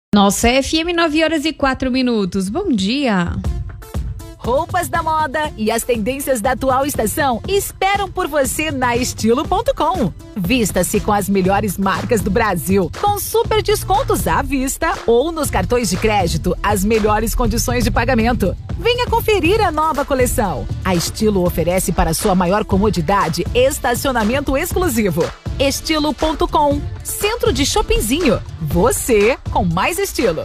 Nossa FM 9h04. Bom dia. Roupas da moda e as tendências da atual estação esperam por você na Estilo.com. Vista-se com as melhores marcas do Brasil, com super descontos à vista ou nos cartões de crédito, as melhores condições de pagamento. Venha conferir a nova coleção. A Estilo oferece para sua maior comodidade estacionamento exclusivo. Estilo.com, centro de shoppingzinho. Você com mais estilo.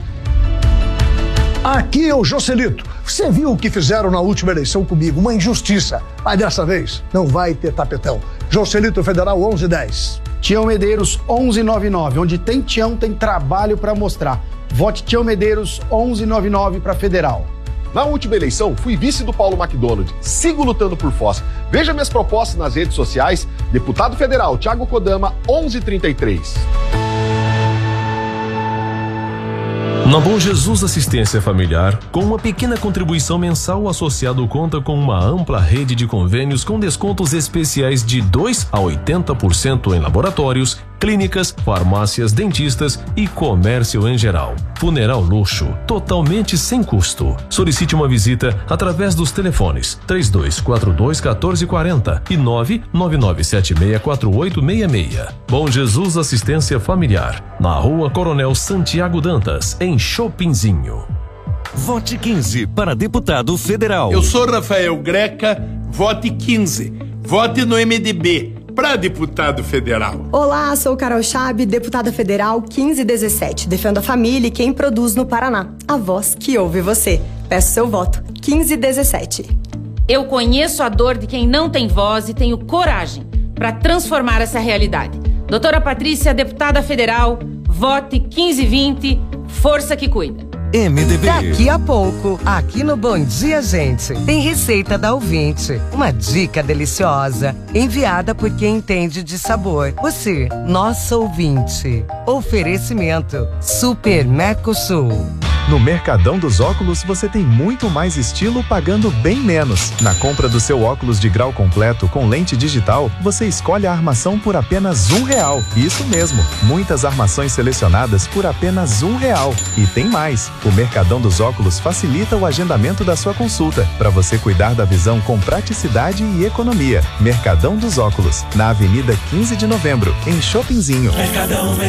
Aqui é o Joselito. Você viu o que fizeram na última eleição comigo? Uma injustiça. Mas dessa vez não vai ter tapetão. Joselito Federal 1110. Tião Medeiros 1199. Onde tem Tião, tem trabalho para mostrar. Vote Tião Medeiros 1199 para Federal. Na última eleição, fui vice do Paulo McDonald. Sigo lutando por Foz. Veja minhas propostas nas redes sociais. Deputado Federal Thiago Kodama 1133. Na Bom Jesus Assistência Familiar, com uma pequena contribuição mensal, o associado conta com uma ampla rede de convênios com descontos especiais de 2% a 80% em laboratórios, clínicas, farmácias, dentistas e comércio em geral. Funeral luxo, totalmente sem custo. Solicite uma visita através dos telefones 3242-1440 e 999764866. Bom Jesus Assistência Familiar, na Rua Coronel Santiago Dantas, em Chopinzinho. Vote 15 para deputado federal. Eu sou Rafael Greca, vote 15. Vote no MDB. Para deputado federal. Olá, sou Carol Chab, deputada federal 1517. Defendo a família e quem produz no Paraná. A voz que ouve você. Peço seu voto. 1517. Eu conheço a dor de quem não tem voz e tenho coragem para transformar essa realidade. Doutora Patrícia, deputada federal, vote 1520. Força que cuida. MDB. Daqui a pouco, aqui no Bom Dia Gente, tem receita da ouvinte. Uma dica deliciosa, enviada por quem entende de sabor. Você, nosso ouvinte. Oferecimento Super Mercosul. No Mercadão dos Óculos você tem muito mais estilo pagando bem menos. Na compra do seu óculos de grau completo com lente digital, você escolhe a armação por apenas R$1. Isso mesmo, muitas armações selecionadas por apenas R$1. E tem mais, o Mercadão dos Óculos facilita o agendamento da sua consulta, para você cuidar da visão com praticidade e economia. Mercadão dos Óculos, na Avenida 15 de Novembro, em Chopinzinho.